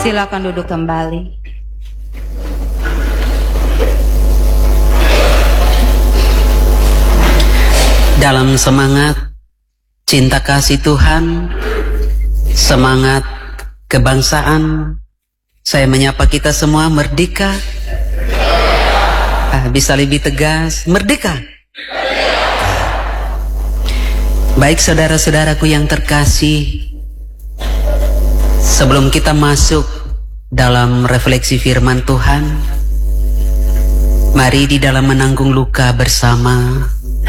Silakan duduk kembali. Dalam semangat cinta kasih Tuhan, semangat kebangsaan, saya menyapa kita semua merdeka. Bisa lebih tegas, merdeka. Baik saudara-saudaraku yang terkasih, sebelum kita masuk dalam refleksi firman Tuhan, mari di dalam menanggung luka bersama,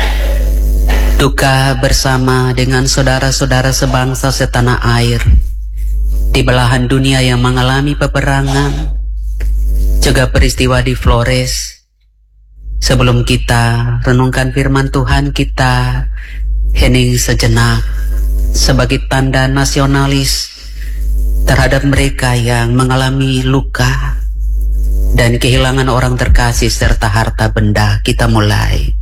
duka bersama dengan saudara-saudara sebangsa setanah air di belahan dunia yang mengalami peperangan, juga peristiwa di Flores. Sebelum kita renungkan firman Tuhan, kita hening sejenak sebagai tanda nasionalis terhadap mereka yang mengalami luka dan kehilangan orang terkasih serta harta benda. Kita mulai.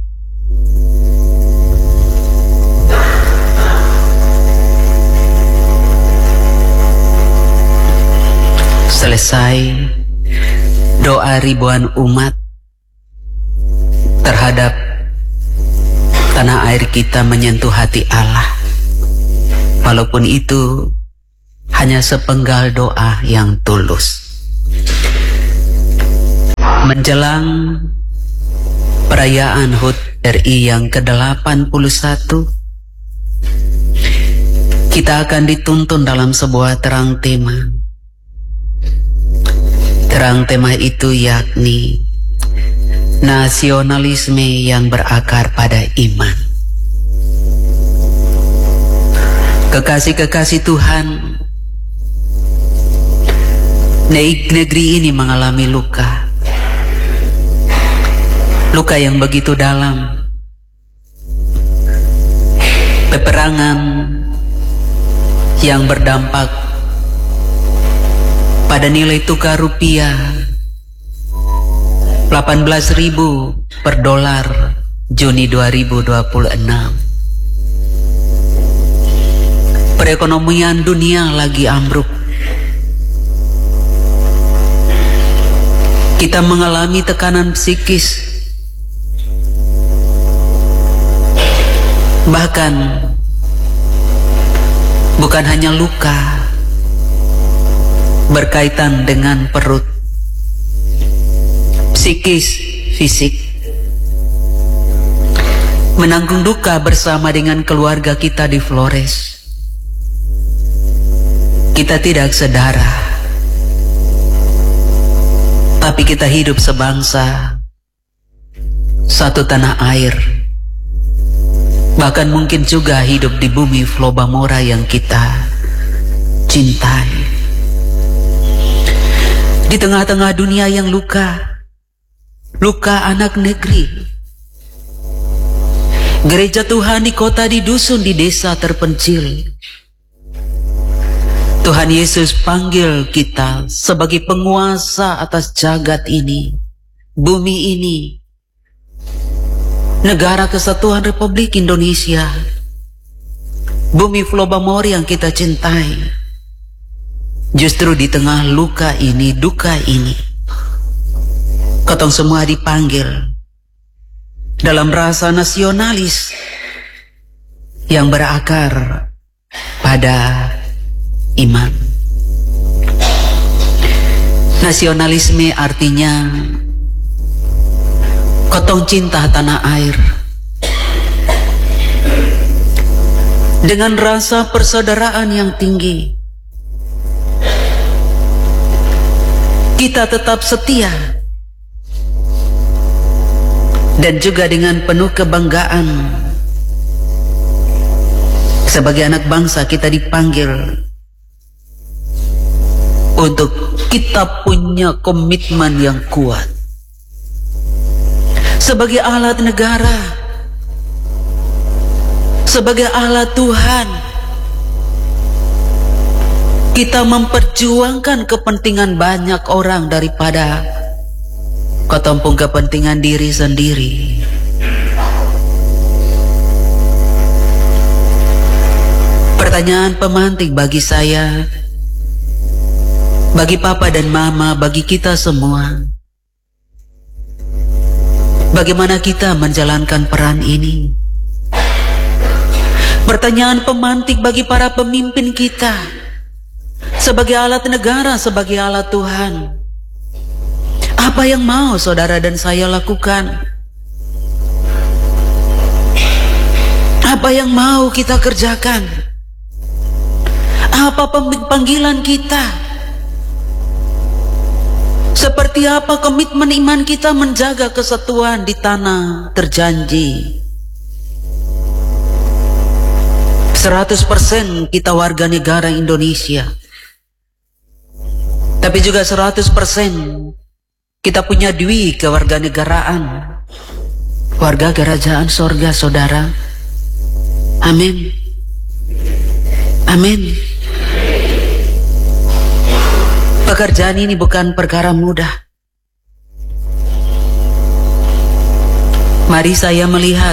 Selesai doa ribuan umat terhadap tanah air kita menyentuh hati Allah, walaupun itu hanya sepenggal doa yang tulus. Menjelang perayaan HUT RI yang ke-81, kita akan dituntun dalam sebuah terang tema. Terang tema itu yakni nasionalisme yang berakar pada iman. Kekasih-kekasih Tuhan, negeri ini mengalami luka. Luka yang begitu dalam. Peperangan yang berdampak pada nilai tukar rupiah 18.000 per dolar Juni 2026. Perekonomian dunia lagi ambruk. Kita mengalami tekanan psikis. Bahkan bukan hanya luka berkaitan dengan perut, psikis, fisik. Menanggung duka bersama dengan keluarga kita di Flores. Kita tidak sedara, tapi kita hidup sebangsa, satu tanah air. Bahkan mungkin juga hidup di bumi Flobamora yang kita cintai. Di tengah-tengah dunia yang luka anak negeri. Gereja Tuhan di kota, di dusun, di desa terpencil. Tuhan Yesus panggil kita sebagai penguasa atas jagat ini, bumi ini, negara kesatuan Republik Indonesia, bumi Flobamora yang kita cintai. Justru di tengah luka ini, duka ini, ketong semua dipanggil dalam rasa nasionalis yang berakar pada iman. Nasionalisme artinya ketong cinta tanah air dengan rasa persaudaraan yang tinggi. Kita tetap setia dan juga dengan penuh kebanggaan sebagai anak bangsa kita dipanggil untuk kita punya komitmen yang kuat sebagai alat negara, sebagai alat Tuhan. Kita memperjuangkan kepentingan banyak orang daripada ketumpung kepentingan diri sendiri. Pertanyaan pemantik bagi saya, bagi papa dan mama, bagi kita semua. Bagaimana kita menjalankan peran ini? Pertanyaan pemantik bagi para pemimpin kita. Sebagai alat negara, sebagai alat Tuhan. Apa yang mau saudara dan saya lakukan? Apa yang mau kita kerjakan? Apa panggilan kita? Seperti apa komitmen iman kita menjaga kesatuan di tanah terjanji? 100% kita warga negara Indonesia. Tapi juga 100% kita punya dwi kewarganegaraan. Warga kerajaan sorga, saudara. Amin. Amin. Pekerjaan ini bukan perkara mudah. Mari saya melihat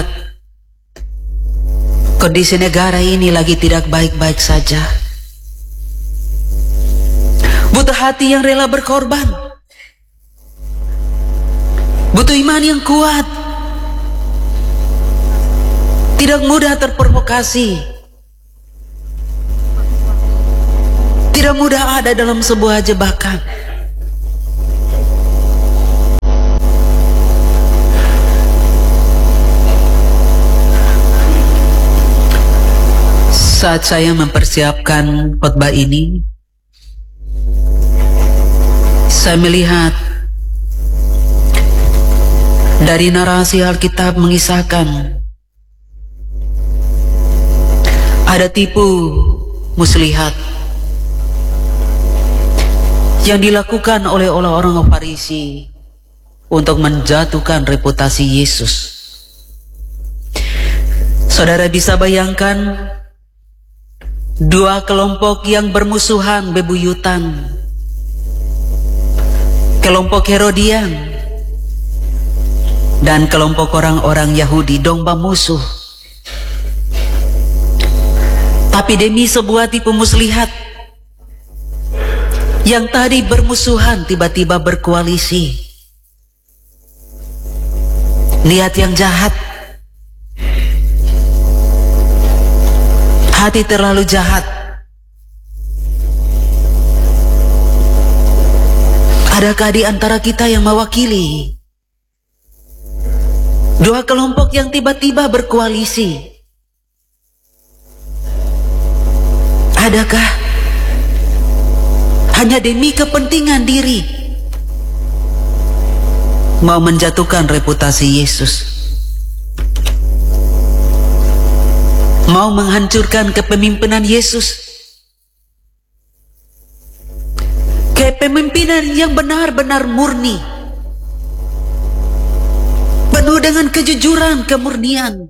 kondisi negara ini lagi tidak baik-baik saja. Butuh hati yang rela berkorban. Butuh iman yang kuat. Tidak mudah terprovokasi. Tidak mudah ada dalam sebuah jebakan. Saat saya mempersiapkan khotbah ini, saya melihat dari narasi Alkitab mengisahkan ada tipu muslihat yang dilakukan oleh orang-orang Farisi untuk menjatuhkan reputasi Yesus. Saudara bisa bayangkan dua kelompok yang bermusuhan, bebuyutan. Kelompok Herodian dan kelompok orang-orang Yahudi, domba musuh. Tapi demi sebuah tipu muslihat yang tadi bermusuhan tiba-tiba berkoalisi. Niat yang jahat. Hati terlalu jahat. Adakah di antara kita yang mewakili dua kelompok yang tiba-tiba berkoalisi? Adakah hanya demi kepentingan diri mau menjatuhkan reputasi Yesus, mau menghancurkan kepemimpinan Yesus, kepemimpinan yang benar-benar murni, penuh dengan kejujuran, kemurnian.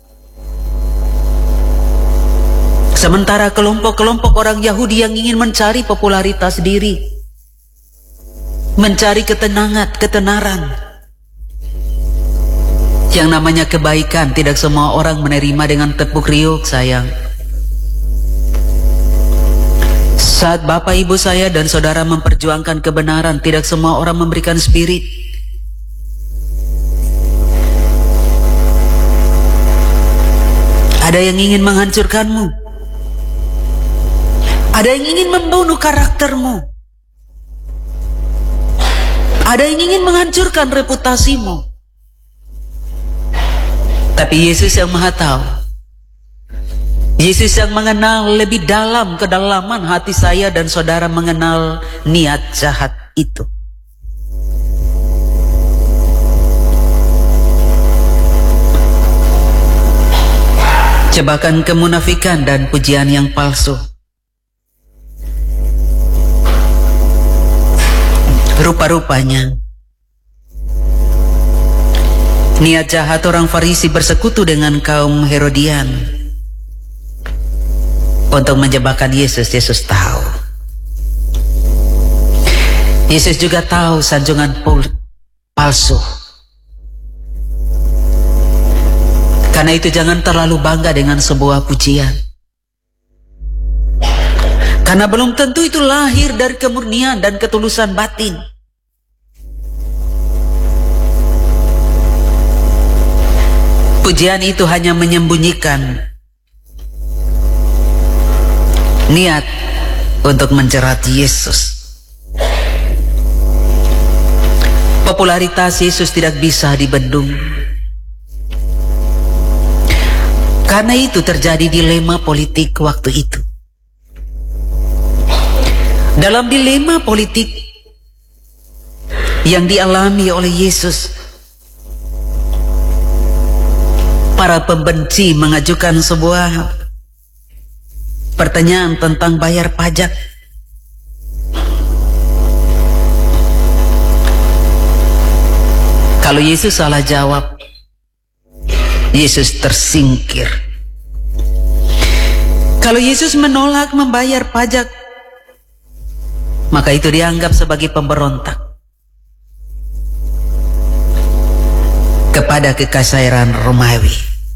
Sementara kelompok-kelompok orang Yahudi yang ingin mencari popularitas diri, mencari ketenaran. Yang namanya kebaikan tidak semua orang menerima dengan tepuk riuk, sayang. Saat Bapak Ibu saya dan saudara memperjuangkan kebenaran, tidak semua orang memberikan spirit. Ada yang ingin menghancurkanmu. Ada yang ingin membunuh karaktermu. Ada yang ingin menghancurkan reputasimu. Tapi Yesus yang Maha Tahu, Yesus yang mengenal lebih dalam kedalaman hati saya dan saudara, mengenal niat jahat itu. Jebakan kemunafikan dan pujian yang palsu. Rupa-rupanya niat jahat orang Farisi bersekutu dengan kaum Herodian untuk menjebakkan Yesus. Yesus tahu. Yesus juga tahu sanjungan palsu. Karena itu jangan terlalu bangga dengan sebuah pujian. Karena belum tentu itu lahir dari kemurnian dan ketulusan batin. Pujian itu hanya menyembunyikan niat untuk menjerat Yesus. Popularitas Yesus tidak bisa dibendung. Karena itu terjadi dilema politik waktu itu. Dalam dilema politik yang dialami oleh Yesus, para pembenci mengajukan sebuah pertanyaan tentang bayar pajak. Kalau Yesus salah jawab, Yesus tersingkir. Kalau Yesus menolak membayar pajak, maka itu dianggap sebagai pemberontak kepada kekaisaran Romawi.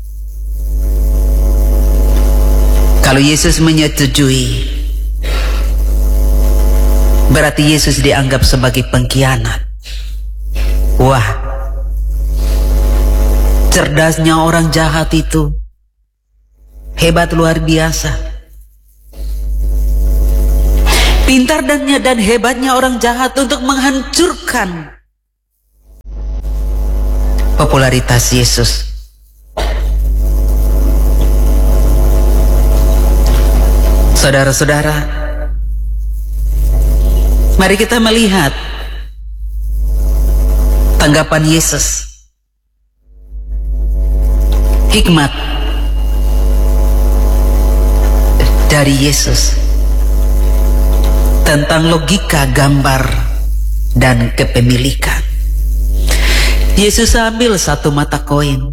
Kalau Yesus menyetujui, berarti Yesus dianggap sebagai pengkhianat. Wah, cerdasnya orang jahat itu hebat luar biasa. Pintar dan hebatnya orang jahat untuk menghancurkan popularitas Yesus. Saudara-saudara, mari kita melihat tanggapan Yesus. Hikmat dari Yesus tentang logika gambar dan kepemilikan. Yesus ambil satu mata koin.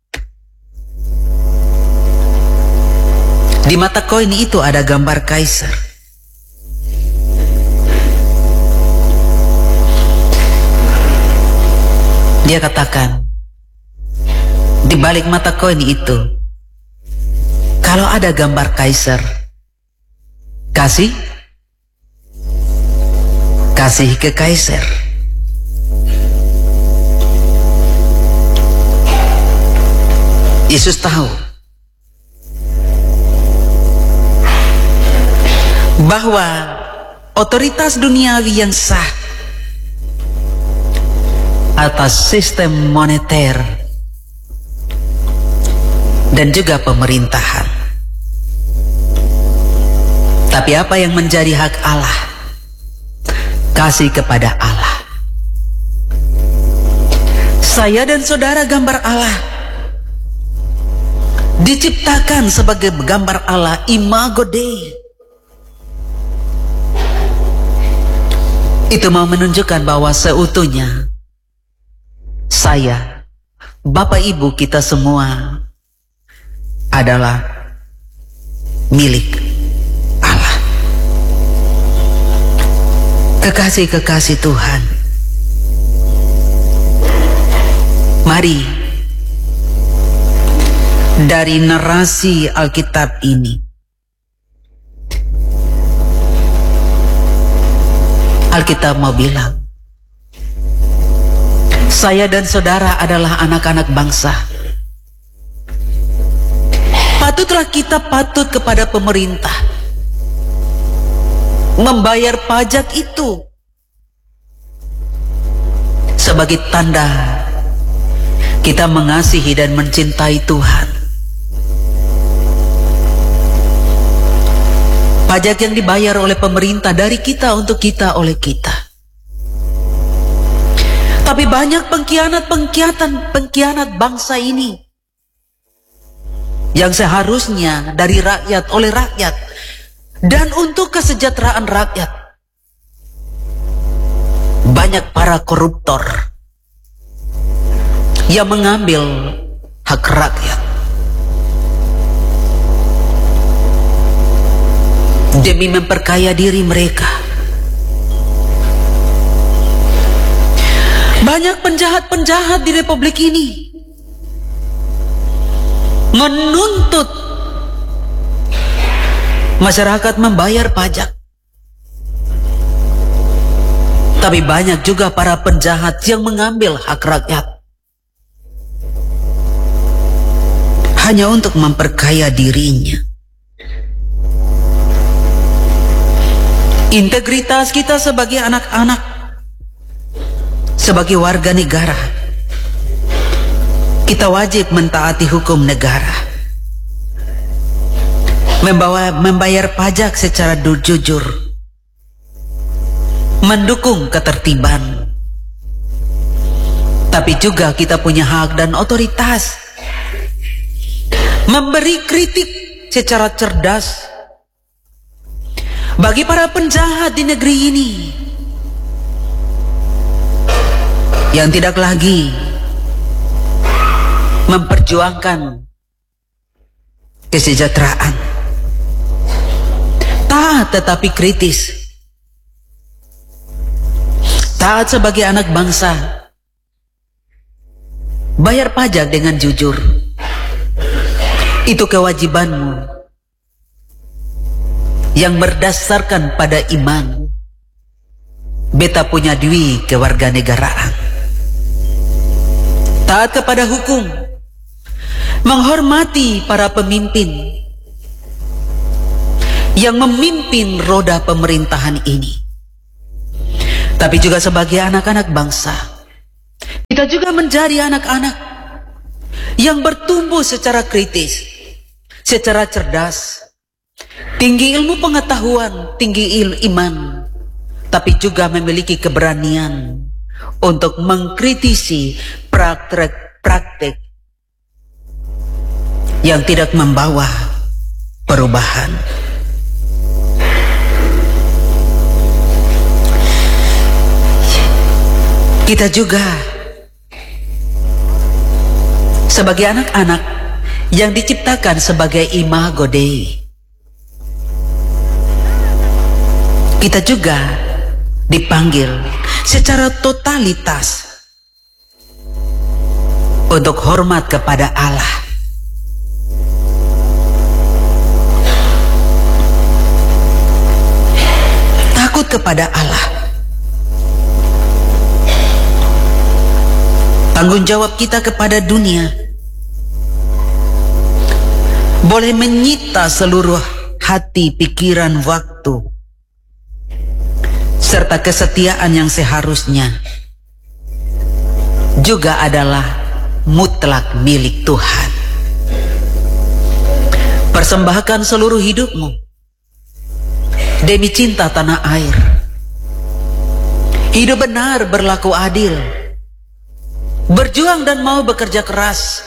Di mata koin itu ada gambar kaisar. Dia katakan, di balik mata koin itu, kalau ada gambar kaisar, kasih ke kaisar. Yesus tahu bahwa otoritas duniawi yang sah atas sistem moneter dan juga pemerintahan. Tapi apa yang menjadi hak Allah? Kasih kepada Allah. Saya dan saudara gambar Allah, diciptakan sebagai gambar Allah, imago Dei. Itu mau menunjukkan bahwa seutuhnya saya, Bapak Ibu kita semua adalah milik Allah. Kekasih-kekasih Tuhan, mari dari narasi Alkitab ini, Alkitab mau bilang, saya dan saudara adalah anak-anak bangsa. Patutlah kita patut kepada pemerintah, membayar pajak itu sebagai tanda kita mengasihi dan mencintai Tuhan. Pajak yang dibayar oleh pemerintah dari kita untuk kita oleh kita. Tapi banyak pengkhianat bangsa ini yang seharusnya dari rakyat, oleh rakyat, dan untuk kesejahteraan rakyat. Banyak para koruptor yang mengambil hak rakyat demi memperkaya diri mereka. Banyak penjahat-penjahat di republik ini menuntut Masyarakat membayar pajak. Tapi banyak juga para penjahat yang mengambil hak rakyat hanya untuk memperkaya dirinya. Integritas kita sebagai anak-anak, sebagai warga negara, kita wajib mentaati hukum negara, membayar pajak secara jujur, mendukung ketertiban. Tapi juga kita punya hak dan otoritas memberi kritik secara cerdas bagi para penjahat di negeri ini yang tidak lagi memperjuangkan kesejahteraan. Taat tetapi kritis. Taat sebagai anak bangsa. Bayar pajak dengan jujur. Itu kewajibanmu yang berdasarkan pada iman. Beta punya dui kewarganegaraan. Taat kepada hukum. Menghormati para pemimpin yang memimpin roda pemerintahan ini. Tapi juga sebagai anak-anak bangsa, kita juga menjadi anak-anak yang bertumbuh secara kritis, secara cerdas, tinggi ilmu pengetahuan, tinggi iman, tapi juga memiliki keberanian untuk mengkritisi praktek yang tidak membawa perubahan. Kita juga sebagai anak-anak yang diciptakan sebagai imago Dei, kita juga dipanggil secara totalitas untuk hormat kepada Allah. Takut kepada Allah. Tanggung jawab kita kepada dunia boleh menyita seluruh hati, pikiran, waktu, serta kesetiaan yang seharusnya juga adalah mutlak milik Tuhan. Persembahkan seluruh hidupmu demi cinta tanah air. Hidup benar, berlaku adil, berjuang dan mau bekerja keras.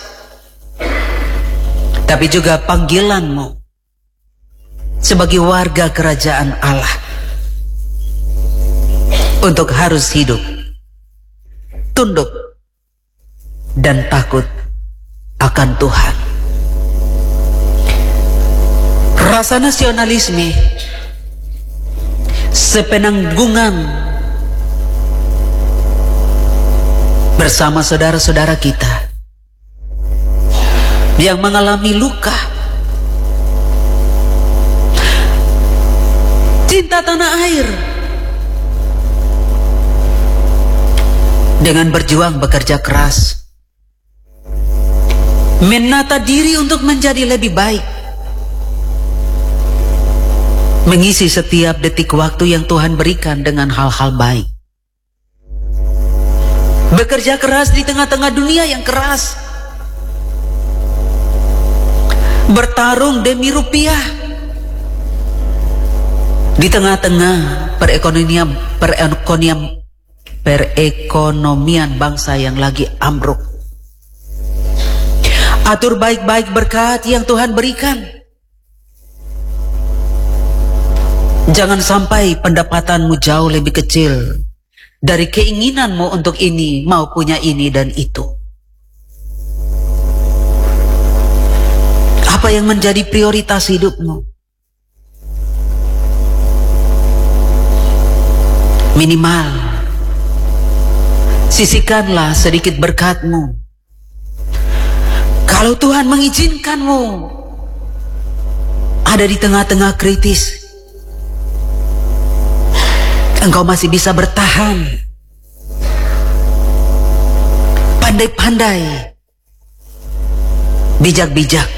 Tapi juga panggilanmu sebagai warga kerajaan Allah untuk harus hidup tunduk dan takut akan Tuhan. Rasa nasionalisme sepenanggungan bersama saudara-saudara kita yang mengalami luka. Cinta tanah air dengan berjuang bekerja keras, menata diri untuk menjadi lebih baik, mengisi setiap detik waktu yang Tuhan berikan dengan hal-hal baik. Bekerja keras di tengah-tengah dunia yang keras. Bertarung demi rupiah di tengah-tengah perekonomian bangsa yang lagi ambruk. Atur baik-baik berkat yang Tuhan berikan. Jangan sampai pendapatanmu jauh lebih kecil dari keinginanmu untuk ini, mau punya ini dan itu. Apa yang menjadi prioritas hidupmu? Minimal sisihkanlah sedikit berkatmu. Kalau Tuhan mengizinkanmu ada di tengah-tengah kritis, engkau masih bisa bertahan. Pandai-pandai, bijak-bijak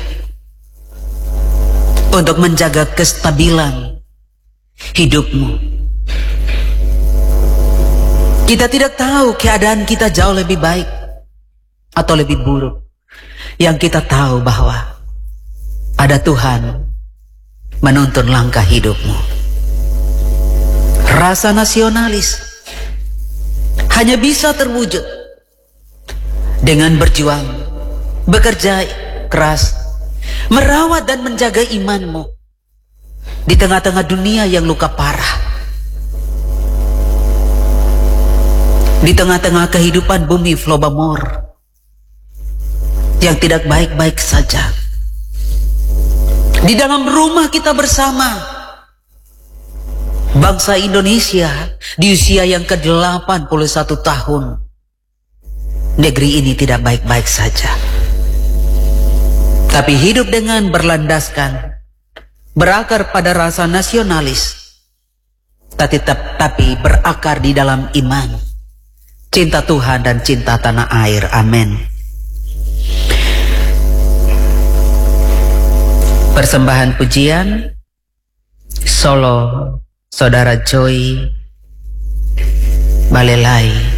untuk menjaga kestabilan hidupmu. Kita tidak tahu keadaan kita jauh lebih baik atau lebih buruk. Yang kita tahu bahwa ada Tuhan menuntun langkah hidupmu. Rasa nasionalis hanya bisa terwujud dengan berjuang, bekerja keras, merawat dan menjaga imanmu di tengah-tengah dunia yang luka parah, di tengah-tengah kehidupan bumi Flobamor yang tidak baik-baik saja. Di dalam rumah kita bersama, bangsa Indonesia di usia yang ke-81 tahun, negeri ini tidak baik-baik saja. Tapi hidup dengan berlandaskan, berakar pada rasa nasionalis, tapi berakar di dalam iman, cinta Tuhan dan cinta tanah air. Amin. Persembahan pujian solo Saudara Joy Balelai.